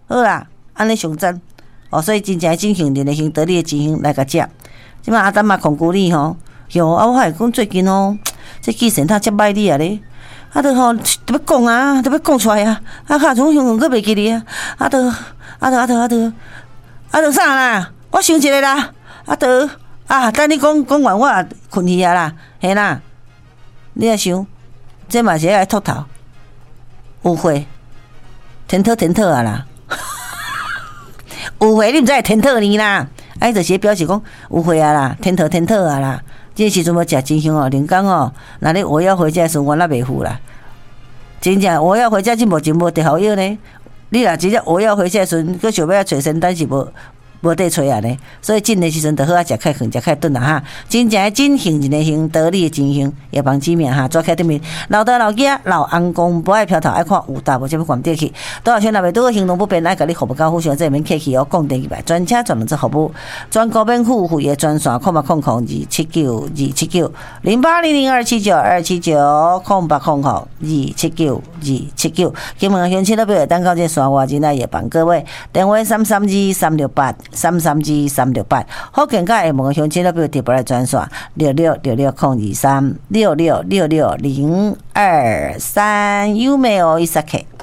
好啦，安尼上赞哦，所以真正真幸人的幸得利的真幸来甲食。即摆阿丹嘛控鼓励吼，哟啊！我还讲最近吼，这记性他接歹哩啊咧，啊都吼都要讲啊，都要讲出来啊，啊卡种香佫袂记哩啊，啊都啥啦？我想一个啦，等你讲完我也困去啊啦，嘿啦，你也想，这嘛是爱秃头，有会，天讨啊啦，有会你毋知会天讨呢啦，啊，就是表示讲有会啊啦，天讨啊啦，这时阵要食真香哦，连讲哦，那你我要回家的时候我那袂付啦，真正我要回家真无得好药呢，你若真正我要回家的时阵，佮想要找仙丹是无得找啊呢，所以进的时阵就好啊，食开饭，食开顿啦哈。真正真幸一个幸，得利的真幸，夜帮子面哈，抓开对面。老大老囝老翁公不爱飘头，爱看有大无这要关地去。多少钱若袂拄行动不便，爱甲你服务到好上，这免客气哦。讲电话，专车专门做服务，专高免付费的专线，0800279279 08002879279279。金门乡亲那边等到这山外真爱夜帮各位，电话332-368，福建甲厦门乡亲那边直播来专线6666-023 6666-023，有没有？伊萨克。